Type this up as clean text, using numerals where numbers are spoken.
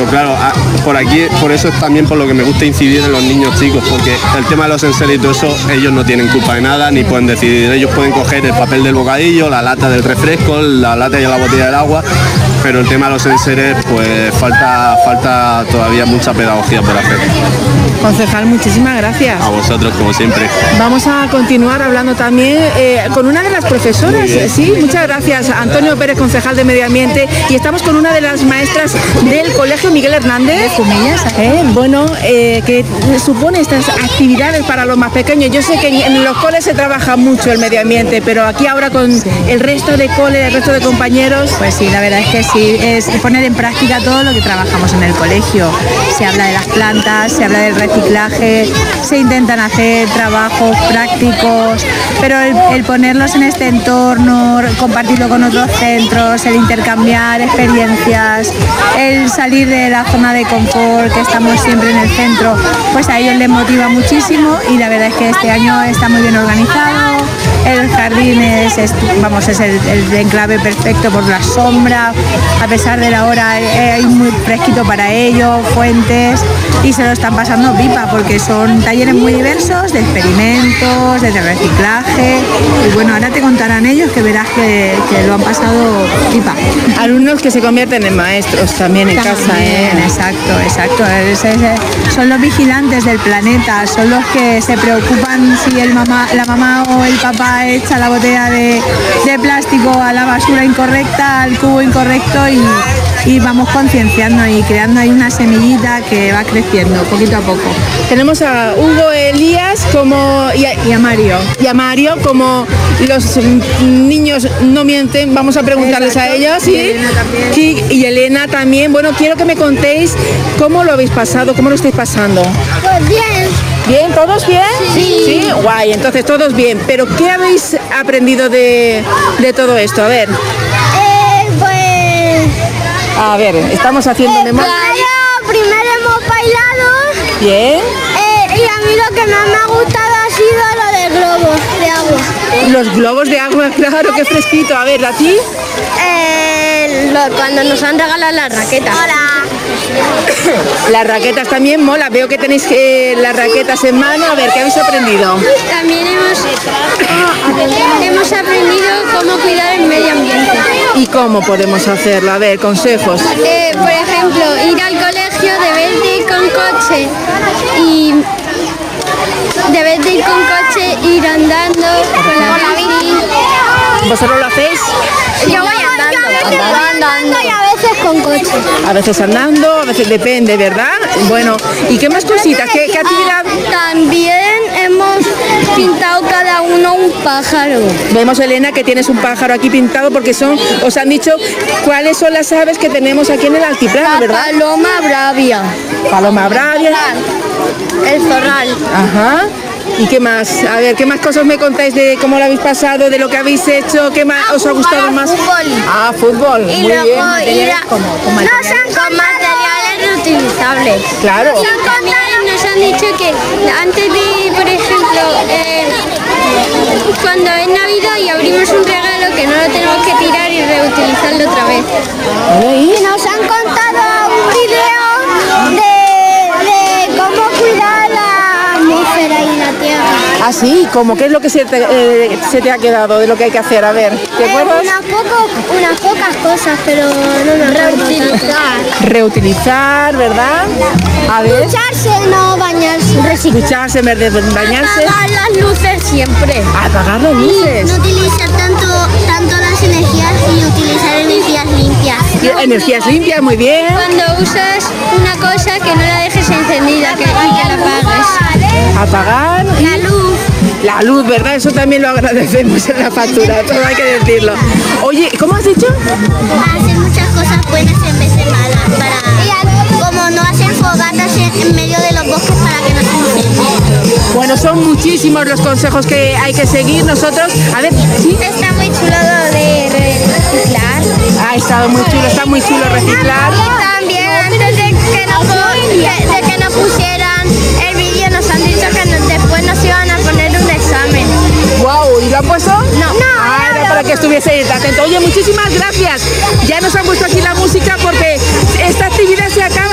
pero claro, por aquí, por eso es también por lo que me gusta incidir en los niños chicos, porque el tema de los enseres y todo eso, ellos no tienen culpa de nada, ni pueden decidir. Ellos pueden coger el papel del bocadillo, la lata del refresco, la lata y la botella del agua, pero el tema de los enseres, pues falta todavía mucha pedagogía por hacer. Concejal, muchísimas gracias. A vosotros, como siempre. Vamos a continuar hablando también con una de las profesoras. Sí, muchas gracias. Antonio Pérez, concejal de Medio Ambiente, y estamos con una de las maestras del Colegio Miguel Hernández. De Cumillas. ¿Qué supone estas actividades para los más pequeños? Yo sé que en los coles se trabaja mucho el medio ambiente, pero aquí ahora con el resto de coles, el resto de compañeros... Pues sí, la verdad es que sí, es poner en práctica todo lo que trabajamos en el colegio. Se habla de las plantas, se habla del reciclaje, se intentan hacer trabajos prácticos, pero el ponerlos en este entorno, compartirlo con otros centros, el intercambiar experiencias, el salir de la zona de confort, que estamos siempre en el centro, pues a ellos les motiva muchísimo, y la verdad es que este año está muy bien organizado. El jardín es el enclave perfecto por la sombra, a pesar de la hora hay muy fresquito para ellos, fuentes, y se lo están pasando pipa porque son talleres muy diversos, de experimentos, de reciclaje, y bueno, ahora te contarán ellos que verás que lo han pasado pipa. Alumnos que se convierten en maestros también en casa. Exacto. Son los vigilantes del planeta, son los que se preocupan si la mamá o el papá echa la botella de plástico a la basura incorrecta, al cubo incorrecto, y vamos concienciando y creando ahí una semillita que va creciendo poquito a poco. Tenemos a Hugo, Elías y a Mario. Y a Mario, como los niños no mienten, vamos a preguntarles a ellos. ¿Sí? Y Elena también. Bueno, quiero que me contéis cómo lo habéis pasado, cómo lo estáis pasando. Pues bien. ¿Bien? ¿Todos bien? Sí. Guay, entonces todos bien. Pero ¿qué habéis aprendido de todo esto? A ver. A ver, estamos haciendo memoria. Primero hemos bailado. Bien. Y a mí lo que más me ha gustado ha sido lo de globos de agua. Los globos de agua, claro, qué fresquito. A ver, ¿a ti? Cuando nos han regalado las raquetas. Hola. Las raquetas también mola. Veo que tenéis las raquetas en mano. A ver, ¿qué habéis aprendido? También hemos aprendido cómo cuidar el medio ambiente. ¿Y cómo podemos hacerlo? A ver, consejos. Por ejemplo, ir al colegio, debes de ir con coche y ir andando con la bici. ¿Vosotros lo hacéis? Yo voy andando y a veces con coche. A veces andando, a veces depende, ¿verdad? Bueno, ¿y qué más cositas? ¿Qué actividad? También hemos pintado cada uno un pájaro. Vemos, Elena, que tienes un pájaro aquí pintado porque os han dicho cuáles son las aves que tenemos aquí en el altiplano, ¿verdad? Paloma bravia. Paloma bravia. El zorral. Ajá. ¿Y qué más? A ver, ¿qué más cosas me contáis de cómo lo habéis pasado, de lo que habéis hecho? ¿Qué más os ha gustado más? Fútbol. Fútbol. Y muy luego bien. con materiales reutilizables. Claro. También nos han dicho que antes de, por ejemplo, cuando es Navidad y abrimos un regalo, que no lo tenemos que tirar y reutilizarlo otra vez. Y nos han contado un video de cómo cuidar la atmósfera y la tierra. ¿Ah, sí? ¿Cómo? ¿Qué es lo que se te ha quedado de lo que hay que hacer? A ver, ¿te acuerdas? Unas pocas cosas, pero no nos Reutilizar, ¿verdad? A ver. Ducharse, no bañarse. Ducharse en vez de bañarse. Apagar las luces siempre. Apagar las luces. No utilizar tanto las energías y utilizar energías limpias. Energías limpias, muy bien. Cuando usas una cosa, que no la dejes encendida, que la apagues. Apagar. La luz. La luz, ¿verdad? Eso también lo agradecemos en la factura, todo hay que decirlo. Oye, ¿cómo has dicho? Hacer muchas cosas buenas en vez de malas. Como no hacer fogatas en medio de los bosques para que no se incendien. Bueno, son muchísimos los consejos que hay que seguir nosotros. A ver, ¿sí? Está muy chulo lo de reciclar. Está muy chulo reciclar. Y también antes de que nos pusieran el vídeo nos han dicho que después nos iban a poner un examen. Wow, ¿y lo han puesto? No. Era para que estuviese atento. Oye, muchísimas gracias. Ya nos han puesto